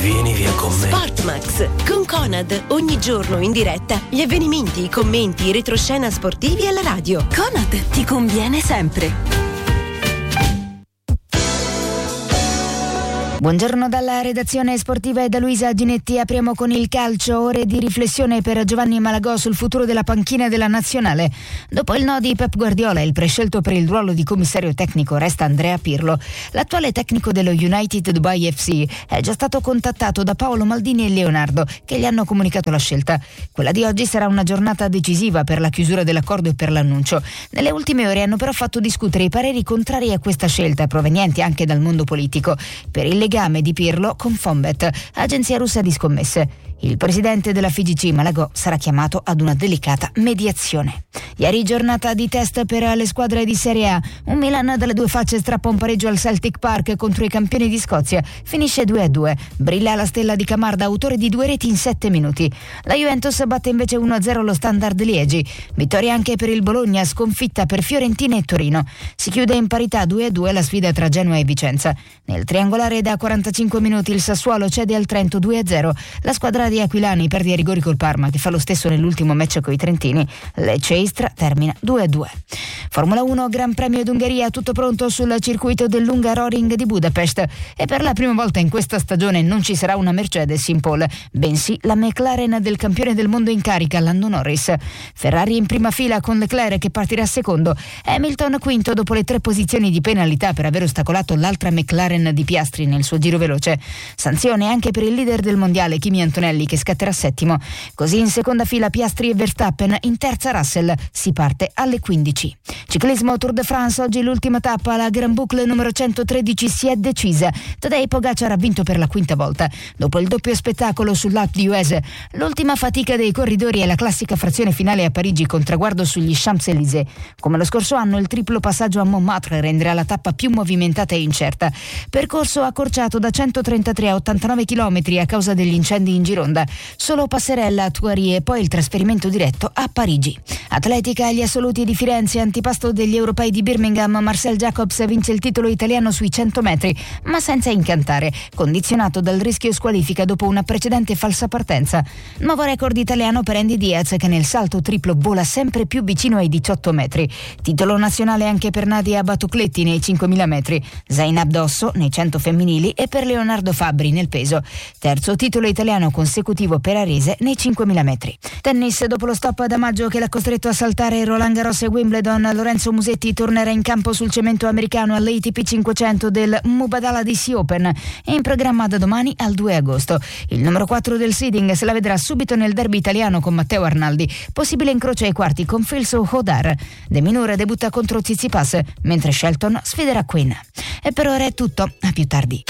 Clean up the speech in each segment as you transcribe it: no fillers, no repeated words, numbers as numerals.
Vieni via con me. Sportmax con Conad, ogni giorno in diretta gli avvenimenti, i commenti, i retroscena sportivi alla radio. Conad ti conviene sempre. Buongiorno dalla redazione sportiva e da Luisa Ginetti. Apriamo con il calcio, ore di riflessione per Giovanni Malagò sul futuro della panchina della nazionale. Dopo il no di Pep Guardiola, il prescelto per il ruolo di commissario tecnico resta Andrea Pirlo. L'attuale tecnico dello United Dubai FC è già stato contattato da Paolo Maldini e Leonardo, che gli hanno comunicato la scelta. Quella di oggi sarà una giornata decisiva per la chiusura dell'accordo e per l'annuncio. Nelle ultime ore hanno però fatto discutere i pareri contrari a questa scelta, provenienti anche dal mondo politico. Per il legame di Pirlo con Fonbet, agenzia russa di scommesse. Il presidente della FIGC Malagò sarà chiamato ad una delicata mediazione. Ieri giornata di test per le squadre di Serie A. Un Milan dalle due facce strappa un pareggio al Celtic Park contro i campioni di Scozia. Finisce 2-2. Brilla la stella di Camarda, autore di 2 reti in 7 minuti. La Juventus batte invece 1-0 lo Standard Liegi. Vittoria anche per il Bologna, sconfitta per Fiorentina e Torino. Si chiude in parità 2-2 la sfida tra Genoa e Vicenza. Nel triangolare da 45 minuti il Sassuolo cede al Trento 2-0. La squadra di Aquilani perde a rigori col Parma, che fa lo stesso nell'ultimo match coi trentini. Lecce-Istra termina 2-2. Formula 1, Gran Premio d'Ungheria, tutto pronto sul circuito dell'Hungaroring di Budapest, e per la prima volta in questa stagione non ci sarà una Mercedes in pole, bensì la McLaren del campione del mondo in carica, Lando Norris. Ferrari in prima fila con Leclerc che partirà secondo, Hamilton quinto dopo le 3 posizioni di penalità per aver ostacolato l'altra McLaren di Piastri nel suo giro veloce. Sanzione anche per il leader del mondiale Kimi Antonelli, che scatterà settimo. Così in seconda fila Piastri e Verstappen, in terza Russell. Si parte alle 15. Ciclismo Tour de France, oggi l'ultima tappa, la Grand Boucle numero 113 si è decisa. Tadej Pogacar ha vinto per la quinta volta. Dopo il doppio spettacolo sull'Alpe d'Huez, l'ultima fatica dei corridori è la classica frazione finale a Parigi con traguardo sugli Champs-Élysées. Come lo scorso anno, il triplo passaggio a Montmartre renderà la tappa più movimentata e incerta. Percorso accorciato da 133 a 89 km a causa degli incendi in Gironda. Solo passerella a Thoiry e poi il trasferimento diretto a Parigi. Atletica agli assoluti di Firenze, antipasto degli europei di Birmingham. Marcel Jacobs vince il titolo italiano sui 100 metri, ma senza incantare, condizionato dal rischio squalifica dopo una precedente falsa partenza. Nuovo record italiano per Andy Diaz, che nel salto triplo vola sempre più vicino ai 18 metri. Titolo nazionale anche per Nadia Batucletti nei 5.000 metri, Zainab Dosso nei 100 femminili e per Leonardo Fabbri nel peso. Terzo titolo italiano consecutivo per Arese nei 5.000 metri. Tennis, dopo lo stop da maggio che l'ha costretto a saltare Roland Garros e Wimbledon, Lorenzo Musetti tornerà in campo sul cemento americano all'ATP 500 del Mubadala DC Open, in programma da domani al 2 agosto. Il numero 4 del seeding se la vedrà subito nel derby italiano con Matteo Arnaldi, possibile incrocio ai quarti con Filso Hodar. De Minur debutta contro Tsitsipas, mentre Shelton sfiderà Quinn. E per ora è tutto, a più tardi.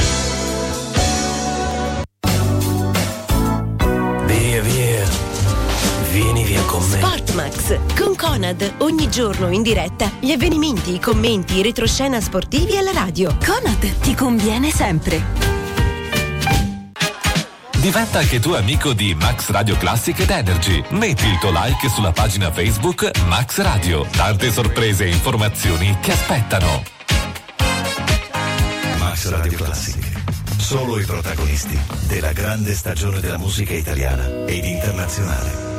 Vieni via con me. Sportmax con Conad, ogni giorno in diretta gli avvenimenti, i commenti, i retroscena sportivi alla radio. Conad ti conviene sempre. Diventa anche tu amico di Max Radio Classic ed Energy. Metti il tuo like sulla pagina Facebook Max Radio. Tante sorprese e informazioni ti aspettano. Max Radio Classic. Solo i protagonisti della grande stagione della musica italiana ed internazionale.